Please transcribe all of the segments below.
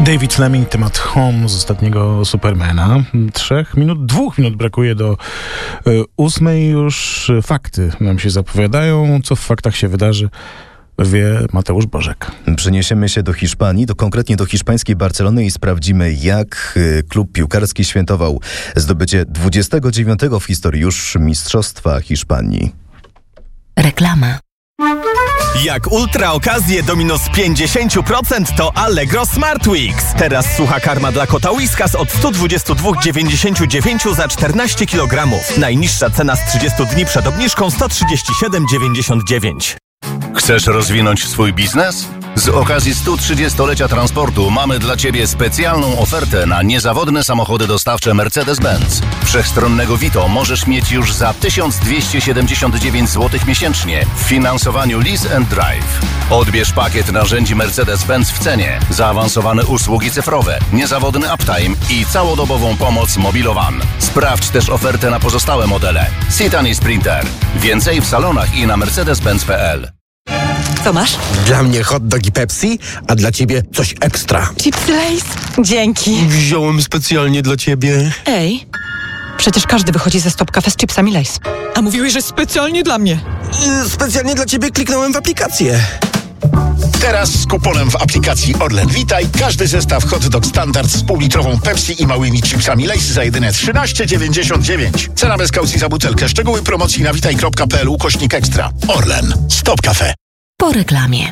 David Fleming, temat Home z ostatniego Supermana. 2 minut brakuje do 8. Już fakty nam się zapowiadają. Co w faktach się wydarzy, wie Mateusz Bożek. Przeniesiemy się do Hiszpanii, konkretnie do hiszpańskiej Barcelony i sprawdzimy, jak klub piłkarski świętował zdobycie 29. w historii już Mistrzostwa Hiszpanii. Reklama. Jak ultra okazje do minus 50% to Allegro Smart Weeks. Teraz sucha karma dla kota Whiskas od 122,99 za 14 kg. Najniższa cena z 30 dni przed obniżką 137,99. Chcesz rozwinąć swój biznes? Z okazji 130-lecia transportu mamy dla Ciebie specjalną ofertę na niezawodne samochody dostawcze Mercedes-Benz. Wszechstronnego Vito możesz mieć już za 1279 zł miesięcznie w finansowaniu Lease and Drive. Odbierz pakiet narzędzi Mercedes-Benz w cenie, zaawansowane usługi cyfrowe, niezawodny uptime i całodobową pomoc Mobilowan. Sprawdź też ofertę na pozostałe modele. Citan i Sprinter. Więcej w salonach i na mercedes-benz.pl. Co masz? Dla mnie hot dog i Pepsi, a dla ciebie coś ekstra. Chipsy Lay's? Dzięki. Wziąłem specjalnie dla ciebie. Ej, przecież każdy wychodzi ze Stop Cafe z chipsami Lay's. A mówiłeś, że specjalnie dla mnie. Specjalnie dla ciebie kliknąłem w aplikację. Teraz z kuponem w aplikacji Orlen Witaj każdy zestaw hot dog standard z półlitrową Pepsi i małymi chipsami Lay's za jedyne 13,99. Cena bez kaucji za butelkę. Szczegóły promocji na witaj.pl/ekstra. Orlen. Stop Cafe. Po reklamie.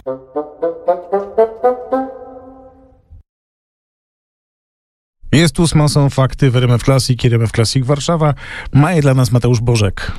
Jest 8, są fakty w RMF Classic i RMF Classic Warszawa. Ma je dla nas Mateusz Bożek.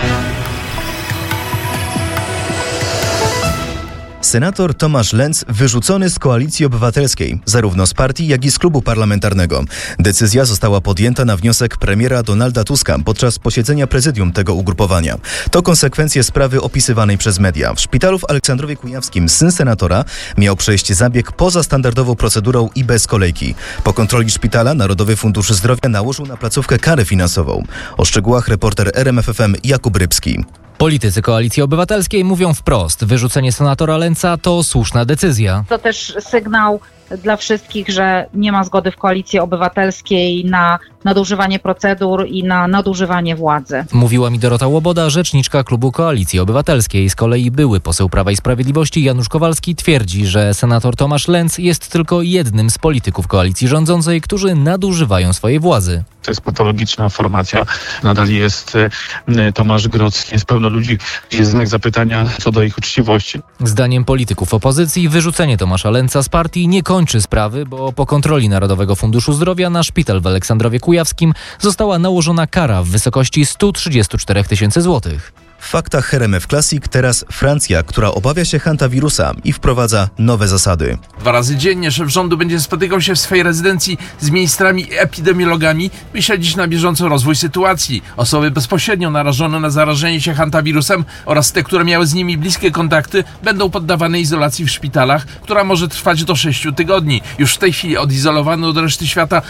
Senator Tomasz Lenz wyrzucony z Koalicji Obywatelskiej, zarówno z partii, jak i z klubu parlamentarnego. Decyzja została podjęta na wniosek premiera Donalda Tuska podczas posiedzenia prezydium tego ugrupowania. To konsekwencje sprawy opisywanej przez media. W szpitalu w Aleksandrowie Kujawskim syn senatora miał przejść zabieg poza standardową procedurą i bez kolejki. Po kontroli szpitala Narodowy Fundusz Zdrowia nałożył na placówkę karę finansową. O szczegółach reporter RMF FM Jakub Rybski. Politycy Koalicji Obywatelskiej mówią wprost, wyrzucenie senatora Lenza to słuszna decyzja. To też sygnał dla wszystkich, że nie ma zgody w Koalicji Obywatelskiej na nadużywanie procedur i na nadużywanie władzy. Mówiła mi Dorota Łoboda, rzeczniczka klubu Koalicji Obywatelskiej. Z kolei były poseł Prawa i Sprawiedliwości Janusz Kowalski twierdzi, że senator Tomasz Lenz jest tylko jednym z polityków koalicji rządzącej, którzy nadużywają swojej władzy. To jest patologiczna formacja. Nadal jest Tomasz Grodzki, jest pełno ludzi, gdzie jest znak zapytania co do ich uczciwości. Zdaniem polityków opozycji wyrzucenie Tomasza Lenza z partii nie kończy sprawy, bo po kontroli Narodowego Funduszu Zdrowia na szpital w Aleksandrowie Kujawskim została nałożona kara w wysokości 134 000 złotych. W faktach RMF Classic teraz Francja, która obawia się hantawirusa i wprowadza nowe zasady. 2 razy dziennie szef rządu będzie spotykał się w swojej rezydencji z ministrami i epidemiologami, by śledzić na bieżąco rozwój sytuacji. Osoby bezpośrednio narażone na zarażenie się hantawirusem oraz te, które miały z nimi bliskie kontakty, będą poddawane izolacji w szpitalach, która może trwać do 6 tygodni. Już w tej chwili odizolowano od reszty świata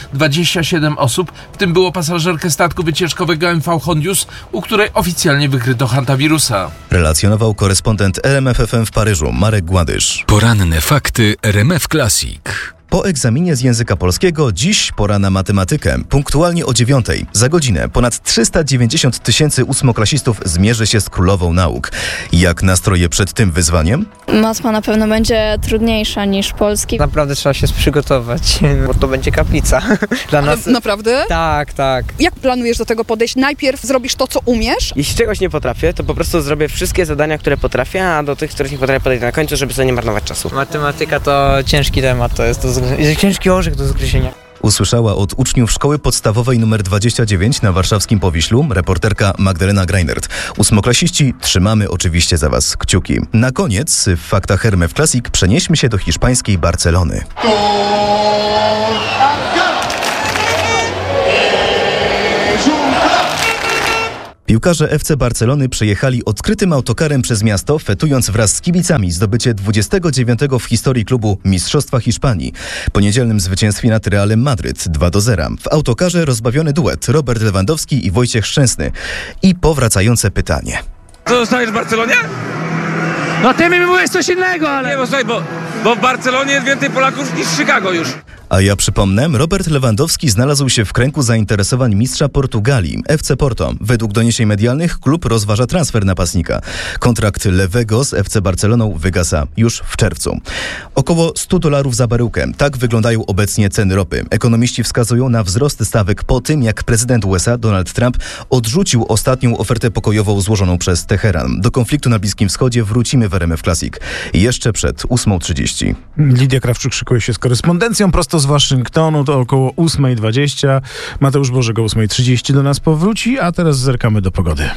27 osób, w tym było pasażerkę statku wycieczkowego MV Hondius, u której oficjalnie wykryto hantawirusa. Relacjonował korespondent RMF FM w Paryżu Marek Gładysz. Poranne fakty RMF Classic. Po egzaminie z języka polskiego dziś pora na matematykę. Punktualnie o 9:00. Za godzinę ponad 390 000 ósmoklasistów zmierzy się z królową nauk. Jak nastroje przed tym wyzwaniem? Matma na pewno będzie trudniejsza niż polski. Naprawdę trzeba się przygotować, bo to będzie kaplica. Dla nas. Naprawdę? Tak. Jak planujesz do tego podejść? Najpierw zrobisz to, co umiesz? Jeśli czegoś nie potrafię, to po prostu zrobię wszystkie zadania, które potrafię, a do tych, których nie potrafię, podejść na końcu, żeby sobie nie marnować czasu. Matematyka to ciężki temat, to jest ciężki orzech do zgryzienia. Usłyszała od uczniów szkoły podstawowej nr 29 na warszawskim Powiślu reporterka Magdalena Greinert. Ósmoklasiści, trzymamy oczywiście za Was kciuki. Na koniec w faktach RMF Classic przenieśmy się do hiszpańskiej Barcelony. Piłkarze FC Barcelony przejechali odkrytym autokarem przez miasto, fetując wraz z kibicami zdobycie 29. w historii klubu Mistrzostwa Hiszpanii. Po niedzielnym zwycięstwie nad Realem Madryt 2-0. W autokarze rozbawiony duet Robert Lewandowski i Wojciech Szczęsny. I powracające pytanie. Co zostajesz w Barcelonie? No ty mi mówisz coś innego, ale... Nie, bo słuchaj, bo w Barcelonie jest więcej Polaków niż w Chicago już. A ja przypomnę, Robert Lewandowski znalazł się w kręgu zainteresowań mistrza Portugalii, FC Porto. Według doniesień medialnych klub rozważa transfer napastnika. Kontrakt lewego z FC Barceloną wygasa już w czerwcu. Około $100 za baryłkę. Tak wyglądają obecnie ceny ropy. Ekonomiści wskazują na wzrost stawek po tym, jak prezydent USA Donald Trump odrzucił ostatnią ofertę pokojową złożoną przez Teheran. Do konfliktu na Bliskim Wschodzie wrócimy w RMF Classic. Jeszcze przed 8:30. Lidia Krawczuk szykuje się z korespondencją prosto z Waszyngtonu, to około 8:20. Mateusz Bożek o 8:30 do nas powróci, a teraz zerkamy do pogody.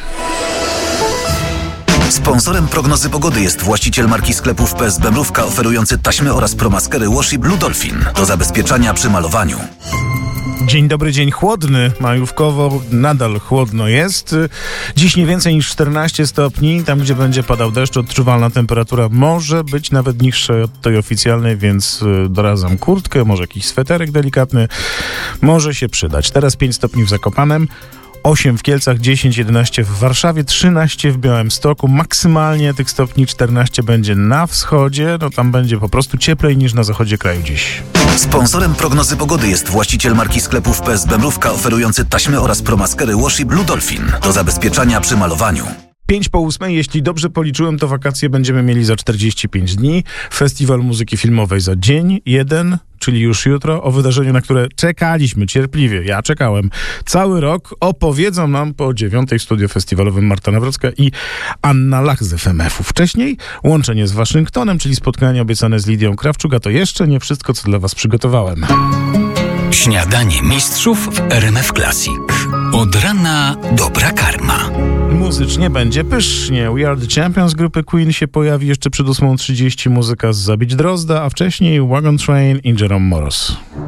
Sponsorem prognozy pogody jest właściciel marki sklepów PSB Mrówka oferujący taśmy oraz promaskery Washi Blue Dolphin do zabezpieczania przy malowaniu. Dzień dobry, dzień chłodny, majówkowo, nadal chłodno jest. Dziś nie więcej niż 14 stopni, tam gdzie będzie padał deszcz, odczuwalna temperatura może być nawet niższa od tej oficjalnej, więc doradzam kurtkę, może jakiś sweterek delikatny, może się przydać. Teraz 5 stopni w Zakopanem, 8 w Kielcach, 10-11 w Warszawie, 13 w Białymstoku, maksymalnie tych stopni 14 będzie na wschodzie, no tam będzie po prostu cieplej niż na zachodzie kraju dziś. Sponsorem prognozy pogody jest właściciel marki sklepów PSB Mrówka oferujący taśmy oraz promaskery Washi Blue Dolphin do zabezpieczania przy malowaniu. 5:08, jeśli dobrze policzyłem, to wakacje będziemy mieli za 45 dni. Festiwal Muzyki Filmowej za dzień, 1, czyli już jutro, o wydarzeniu, na które czekaliśmy cierpliwie. Ja czekałem cały rok. Opowiedzą nam po 9:00 w studiu festiwalowym Marta Nawrocka i Anna Lach z FMF-u. Wcześniej łączenie z Waszyngtonem, czyli spotkanie obiecane z Lidią Krawczuk, a to jeszcze nie wszystko, co dla Was przygotowałem. Śniadanie mistrzów w RMF Classic. Od rana dobra karma. Muzycznie będzie pysznie. We Are The Champions grupy Queen się pojawi jeszcze przed 8:30. Muzyka z Zabić Drozda, a wcześniej Wagon Train i Jerome Moros.